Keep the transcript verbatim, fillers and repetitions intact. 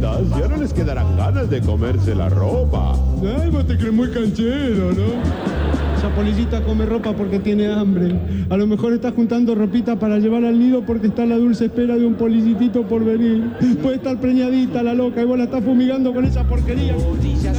polillitas ya no les quedarán ganas de comerse la ropa. Ay, vos te crees muy canchero, ¿no? Esa polillita come ropa porque tiene hambre. A lo mejor está juntando ropita para llevar al nido porque está a la dulce espera de un polillitito por venir. Puede estar preñadita la loca y vos la estás fumigando con esa porquería. Polillas